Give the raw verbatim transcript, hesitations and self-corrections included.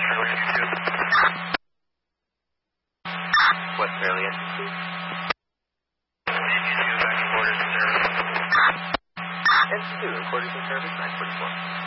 West Fairley, N C two. N C two, recorded in service, nine forty-four.